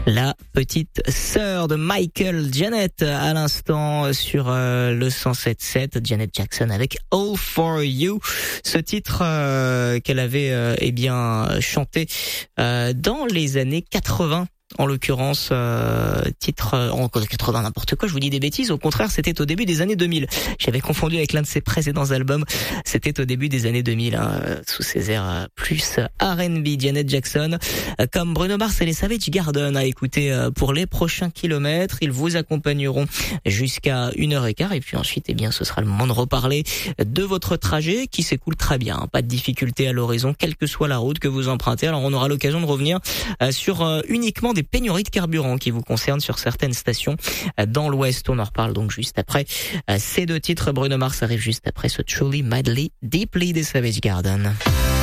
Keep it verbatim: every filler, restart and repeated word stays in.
la petite sœur de Michael, Janet, à l'instant sur euh, le cent sept sept, Janet Jackson avec All For You, ce titre euh, qu'elle avait euh, eh bien chanté euh, dans les années quatre-vingts. En l'occurrence, euh, titre euh, en quatre-vingts, n'importe quoi, je vous dis des bêtises, au contraire, c'était au début des années deux mille. J'avais confondu avec l'un de ses précédents albums, c'était au début des années deux mille, hein, sous ses airs euh, plus R and B. Janet Jackson, euh, comme Bruno Mars et les Savage Garden, à écouter euh, pour les prochains kilomètres. Ils vous accompagneront jusqu'à une heure et quart, et puis ensuite, eh bien, ce sera le moment de reparler de votre trajet, qui s'écoule très bien, hein, pas de difficulté à l'horizon, quelle que soit la route que vous empruntez. Alors, on aura l'occasion de revenir euh, sur euh, uniquement des pénuries de carburant qui vous concernent sur certaines stations dans l'Ouest. On en reparle donc juste après. Ces deux titres, Bruno Mars arrive juste après ce Truly, Madly, Deeply des Savage Garden.